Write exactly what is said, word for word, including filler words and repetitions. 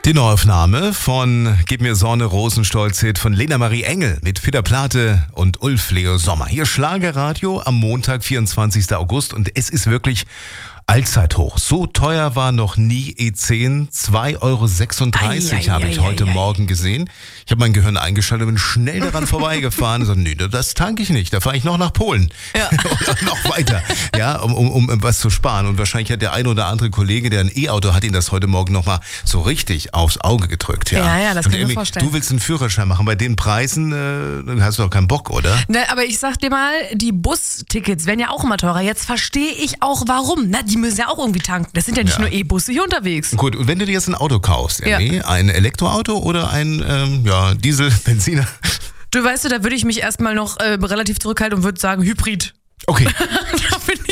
Die Neuaufnahme von Gib mir Sonne, Rosenstolz-Hit von Lena Marie Engel mit Peter Plate und Ulf Leo Sommer. Hier Schlagerradio am Montag, vierundzwanzigsten August, und es ist wirklich Allzeithoch. So teuer war noch nie E zehn, zwei Euro sechsunddreißig habe ich heute Morgen gesehen. Ich habe mein Gehirn eingeschaltet und bin schnell daran vorbeigefahren und so, nee, das tanke ich nicht, da fahre ich noch nach Polen. Ja. Oder noch weiter, ja, um, um, um was zu sparen. Und wahrscheinlich hat der ein oder andere Kollege, der ein E-Auto hat, ihn das heute Morgen nochmal so richtig aufs Auge gedrückt. Ja, ja, ja, das kann ich mir vorstellen. Du willst einen Führerschein machen, bei den Preisen äh, hast du doch keinen Bock, oder? Ne, aber ich sag dir mal, die Bustickets werden ja auch immer teurer. Jetzt verstehe ich auch, warum. Na, die müssen ja auch irgendwie tanken. Das sind ja nicht ja. nur E-Busse hier unterwegs. Gut, und wenn du dir jetzt ein Auto kaufst, ja. ein Elektroauto oder ein ähm, ja, Diesel, Benziner? Du weißt du, da würde ich mich erstmal noch äh, relativ zurückhalten und würde sagen Hybrid. Okay.